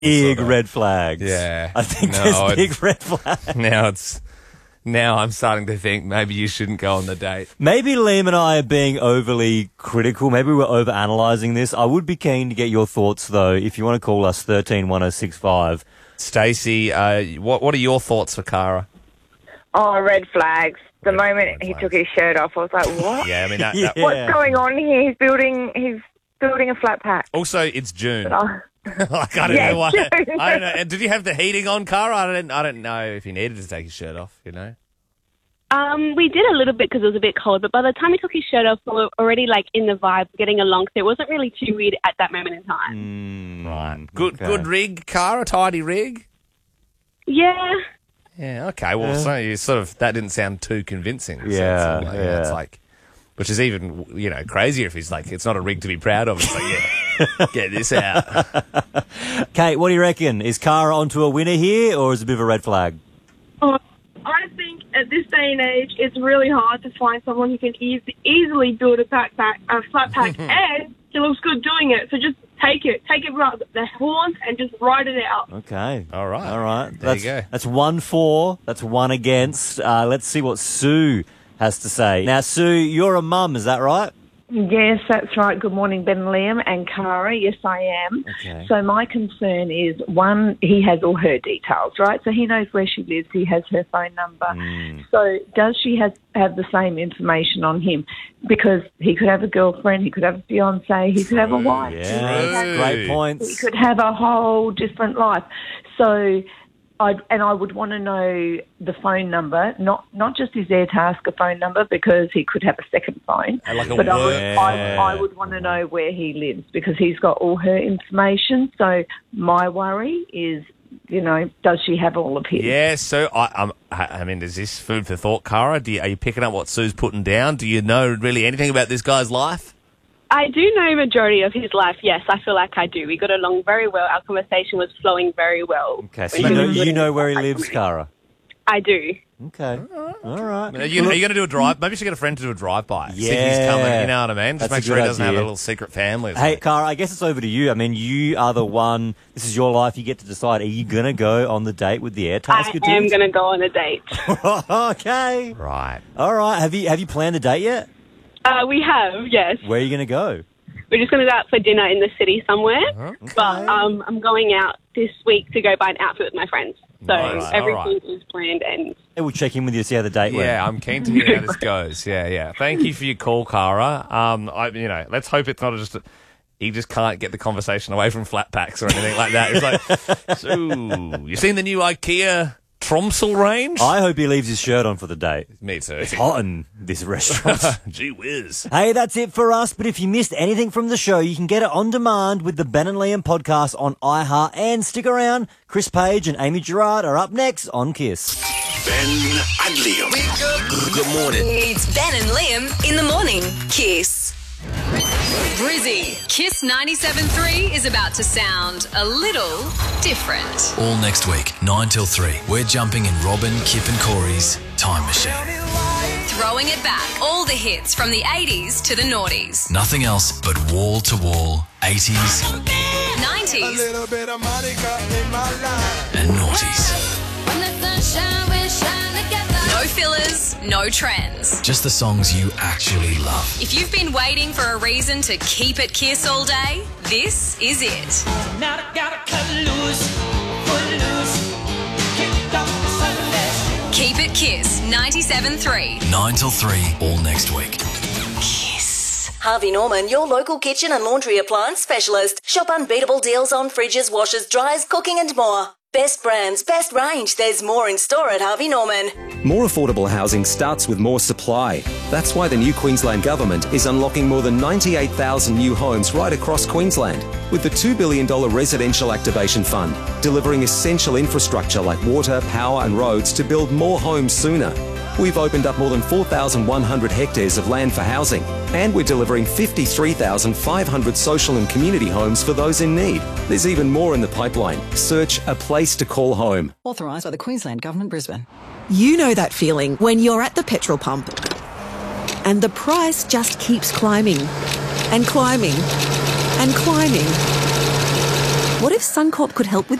big red flags. Yeah. I think there's big red flags. Now I'm starting to think maybe you shouldn't go on the date. Maybe Liam and I are being overly critical. Maybe we're overanalyzing this. I would be keen to get your thoughts, though, if you want to call us 131065. Stacey, what are your thoughts for Cara? Oh, red flags. The moment he took his shirt off, I was like, what? Yeah, I mean, What's going on here? He's building a flat pack. Also, it's June. Like, I don't know why. I don't know. And did you have the heating on, Cara? I don't know if he needed to take his shirt off, you know? We did a little bit because it was a bit cold, but by the time he took his shirt off, we were already like in the vibe, getting along, so it wasn't really too weird at that moment in time. Right. Good rig, Cara? Tidy rig? Yeah. Yeah, okay. Well, so you that didn't sound too convincing. Yeah, so it's like, which is even, crazier if he's like, it's not a rig to be proud of. It's like, get this out. Kate, what do you reckon? Is Cara onto a winner here, or is it a bit of a red flag? I think at this day and age, it's really hard to find someone who can easily build a flat pack, and he looks good doing it. So just take it by the horns and just ride it out. Okay. All right. There you go. That's 1-4. That's 1 against. Let's see what Sue has to say. Now, Sue, you're a mum, is that right? Yes, that's right. Good morning, Ben and Liam and Cara. Yes, I am. Okay. So my concern is, one, he has all her details, right? So he knows where she lives. He has her phone number. So does she have the same information on him? Because he could have a girlfriend, he could have a fiancé, he could have a wife. Yeah, great points. He could have a whole different life. So I would want to know the phone number, not just his Airtasker phone number, because he could have a second phone. But I would want to know where he lives, because he's got all her information. So my worry is, does she have all of his? Yeah, so I mean, is this food for thought, Cara? Are you picking up what Sue's putting down? Do you know really anything about this guy's life? I do know majority of his life, yes. I feel like I do. We got along very well. Our conversation was flowing very well. Okay, so you know where he lives, Cara? I do. Okay. All right. Are you going to do a drive? Maybe you should get a friend to do a drive-by. Yeah. See if he's coming, you know what I mean? Just make sure he doesn't have a little secret family. Hey, Cara, I guess it's over to you. I mean, you are the one. This is your life. You get to decide. Are you going to go on the date with the Airtasker dude? I am going to go on a date. Okay. Right. All right. Have you planned a date yet? We have, yes. Where are you going to go? We're just going to go out for dinner in the city somewhere. Okay. But I'm going out this week to go buy an outfit with my friends. So everything is planned. And we'll check in with you to see how the date went. Yeah, I'm keen to hear how this goes. Yeah. Thank you for your call, Cara. Let's hope it's not just he just can't get the conversation away from flat packs or anything like that. It's like, so you seen the new IKEA Tromsø range? I hope he leaves his shirt on for the date. Me too. It's hot in this restaurant. Gee whiz. Hey, that's it for us. But if you missed anything from the show, you can get it on demand with the Ben and Liam podcast on iHeart. And stick around. Chris Page and Amy Gerard are up next on Kiss. Ben and Liam. Good morning. It's Ben and Liam in the morning. Kiss. Brizzy. Kiss 97.3 is about to sound a little different. All next week, 9 till 3. We're jumping in Robin, Kip and Corey's time machine. Throwing it back. All the hits from the 80s to the noughties. Nothing else but wall-to-wall 80s 90s. A little bit of Monica in my life. and noughties. When the sunshine will shine together. No fillers, no trends. Just the songs you actually love. If you've been waiting for a reason to keep it Kiss all day, this is it. Now I gotta cut loose, put loose, kick off the Sunday. Keep it Kiss 97.3. 9 till 3, all next week. Harvey Norman, your local kitchen and laundry appliance specialist. Shop unbeatable deals on fridges, washers, dryers, cooking and more. Best brands, best range. There's more in store at Harvey Norman. More affordable housing starts with more supply. That's why the new Queensland Government is unlocking more than 98,000 new homes right across Queensland, with the $2 billion Residential Activation Fund, delivering essential infrastructure like water, power and roads to build more homes sooner. We've opened up more than 4,100 hectares of land for housing, and we're delivering 53,500 social and community homes for those in need. There's even more in the pipeline. Search A Place to Call Home. Authorised by the Queensland Government, Brisbane. You know that feeling when you're at the petrol pump and the price just keeps climbing and climbing and climbing. What if Suncorp could help with